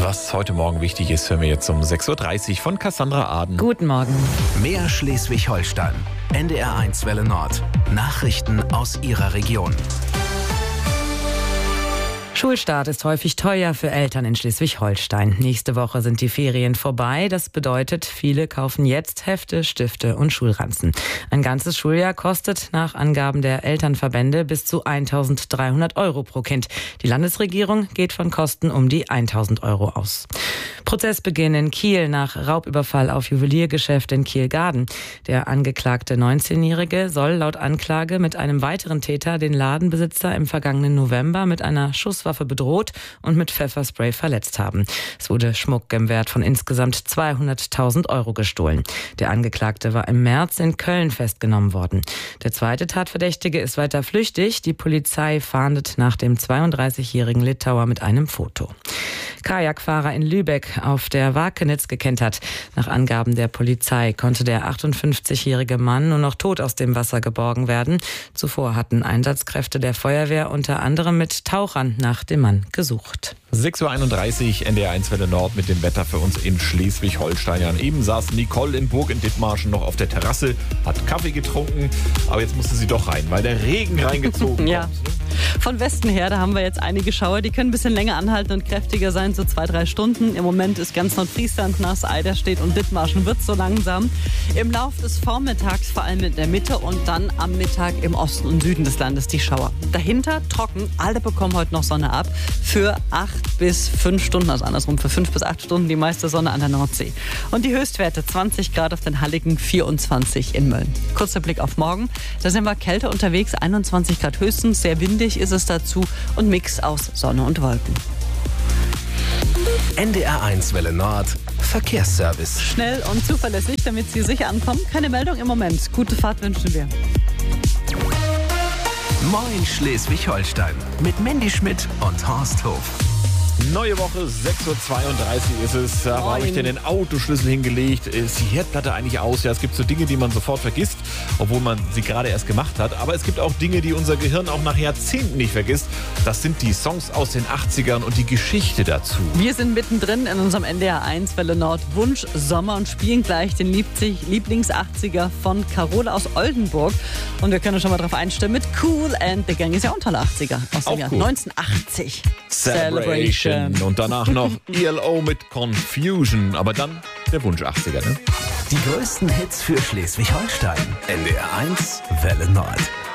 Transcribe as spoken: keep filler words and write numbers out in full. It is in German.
Was heute Morgen wichtig ist, hören wir jetzt um sechs Uhr dreißig von Cassandra Aden. Guten Morgen. Mehr Schleswig-Holstein. N D R eins Welle Nord. Nachrichten aus Ihrer Region. Schulstart ist häufig teuer für Eltern in Schleswig-Holstein. Nächste Woche sind die Ferien vorbei. Das bedeutet, viele kaufen jetzt Hefte, Stifte und Schulranzen. Ein ganzes Schuljahr kostet nach Angaben der Elternverbände bis zu eintausenddreihundert Euro pro Kind. Die Landesregierung geht von Kosten um die tausend Euro aus. Prozessbeginn in Kiel nach Raubüberfall auf Juweliergeschäft in Kiel-Garden. Der angeklagte neunzehnjährige soll laut Anklage mit einem weiteren Täter den Ladenbesitzer im vergangenen November mit einer Schusswaffe bedroht und mit Pfefferspray verletzt haben. Es wurde Schmuck im Wert von insgesamt zweihunderttausend Euro gestohlen. Der Angeklagte war im März in Köln festgenommen worden. Der zweite Tatverdächtige ist weiter flüchtig. Die Polizei fahndet nach dem zweiunddreißigjährigen Litauer mit einem Foto. Kajakfahrer in Lübeck auf der Wakenitz gekentert. Nach Angaben der Polizei konnte der achtundfünfzigjährige Mann nur noch tot aus dem Wasser geborgen werden. Zuvor hatten Einsatzkräfte der Feuerwehr unter anderem mit Tauchern nach dem Mann gesucht. sechs Uhr einunddreißig, N D R eins Welle Nord mit dem Wetter für uns in Schleswig-Holstein. Ja, eben saß Nicole in Burg in Dithmarschen noch auf der Terrasse, hat Kaffee getrunken, aber jetzt musste sie doch rein, weil der Regen reingezogen ja. kommt. Von Westen her, da haben wir jetzt einige Schauer, die können ein bisschen länger anhalten und kräftiger sein, so zwei, drei Stunden. Im Moment ist ganz Nordfriesland nass, Eiderstedt und Dithmarschen wird so langsam. Im Laufe des Vormittags, vor allem in der Mitte und dann am Mittag im Osten und Süden des Landes die Schauer. Dahinter trocken, alle bekommen heute noch Sonne ab für acht bis fünf Stunden, also andersrum für fünf bis acht Stunden die meiste Sonne an der Nordsee. Und die Höchstwerte zwanzig Grad auf den Halligen, vierundzwanzig in Mölln. Kurzer Blick auf morgen, da sind wir kälter unterwegs, einundzwanzig Grad höchstens, sehr windig ist es dazu und Mix aus Sonne und Wolken. N D R eins Welle Nord. Verkehrsservice. Schnell und zuverlässig, damit Sie sicher ankommen. Keine Meldung im Moment. Gute Fahrt wünschen wir. Moin Schleswig-Holstein. Mit Mandy Schmidt und Horst Hof. Neue Woche, sechs Uhr zweiunddreißig ist es. Da habe ich denn den Autoschlüssel hingelegt. Ist die Herdplatte eigentlich aus? Ja, es gibt so Dinge, die man sofort vergisst, obwohl man sie gerade erst gemacht hat. Aber es gibt auch Dinge, die unser Gehirn auch nach Jahrzehnten nicht vergisst. Das sind die Songs aus den achtzigern und die Geschichte dazu. Wir sind mittendrin in unserem N D R eins Welle Nord Wunsch Sommer und spielen gleich den Lieblings-achtziger von Carola aus Oldenburg. Und wir können schon mal drauf einstimmen mit Cool and the Gang. Ist ja auch ein toller achtziger aus dem Auch Jahr cool. neunzehnhundertachtzig. Celebration. Und danach noch E L O mit Confusion. Aber dann der Wunsch achtziger, ne? Die größten Hits für Schleswig-Holstein. N D R eins Welle Nord.